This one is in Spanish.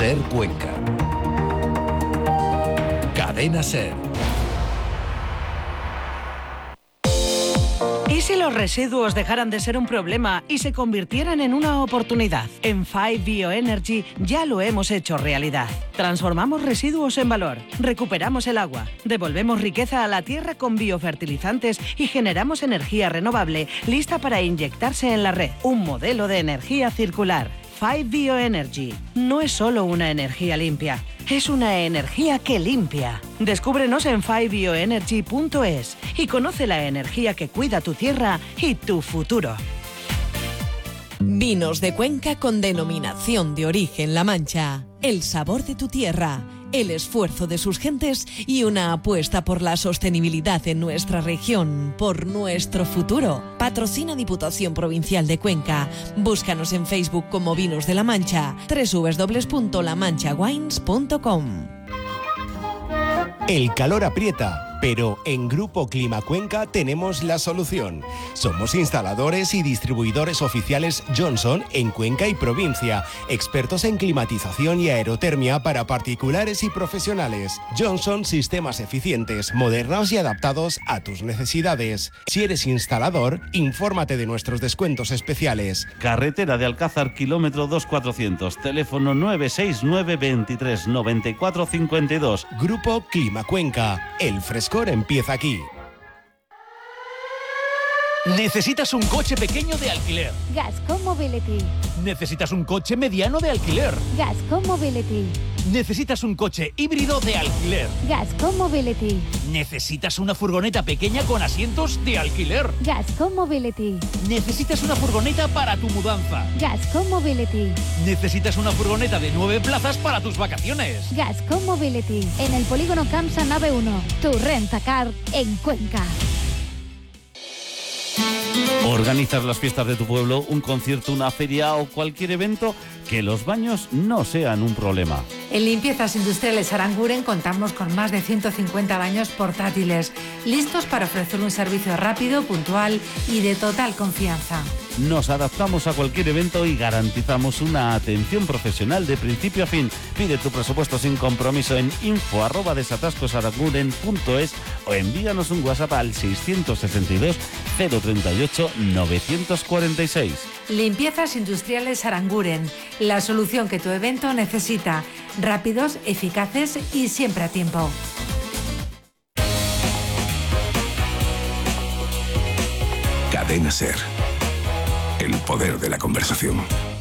Ser Cuenca. Cadena Ser. ¿Y si los residuos dejaran de ser un problema y se convirtieran en una oportunidad? En 5 Bioenergy ya lo hemos hecho realidad. Transformamos residuos en valor, recuperamos el agua, devolvemos riqueza a la tierra con biofertilizantes y generamos energía renovable lista para inyectarse en la red. Un modelo de energía circular. 5 Bioenergy no es solo una energía limpia, es una energía que limpia. Descúbrenos en 5bioenergy.es y conoce la energía que cuida tu tierra y tu futuro. Vinos de Cuenca con denominación de origen La Mancha. El sabor de tu tierra, el esfuerzo de sus gentes y una apuesta por la sostenibilidad en nuestra región, por nuestro futuro. Patrocina Diputación Provincial de Cuenca. Búscanos en Facebook como Vinos de La Mancha, www.lamanchawines.com. El calor aprieta, pero en Grupo Clima Cuenca tenemos la solución. Somos instaladores y distribuidores oficiales Johnson en Cuenca y provincia, expertos en climatización y aerotermia para particulares y profesionales. Johnson, sistemas eficientes, modernos y adaptados a tus necesidades. Si eres instalador, infórmate de nuestros descuentos especiales. Carretera de Alcázar, kilómetro 2400, teléfono 969 23 94 52. Grupo Clima Cuenca. El frescor empieza aquí. ¿Necesitas un coche pequeño de alquiler? Gascon Mobility. ¿Necesitas un coche mediano de alquiler? Gascon Mobility. ¿Necesitas un coche híbrido de alquiler? Gascon Mobility. ¿Necesitas una furgoneta pequeña con asientos de alquiler? Gascon Mobility. ¿Necesitas una furgoneta para tu mudanza? Gascon Mobility. ¿Necesitas una furgoneta de 9 plazas para tus vacaciones? Gascon Mobility. En el polígono Camsa Nave 1. Tu rentacar en Cuenca. ¿Organizas las fiestas de tu pueblo, un concierto, una feria o cualquier evento? Que los baños no sean un problema. En Limpiezas Industriales Aranguren contamos con más de 150 baños portátiles, listos para ofrecer un servicio rápido, puntual y de total confianza. Nos adaptamos a cualquier evento y garantizamos una atención profesional de principio a fin. Pide tu presupuesto sin compromiso en info@desatascosaranguren.es o envíanos un WhatsApp al 662 038 946. Limpiezas Industriales Aranguren, la solución que tu evento necesita. Rápidos, eficaces y siempre a tiempo. Cadena Ser. El poder de la conversación.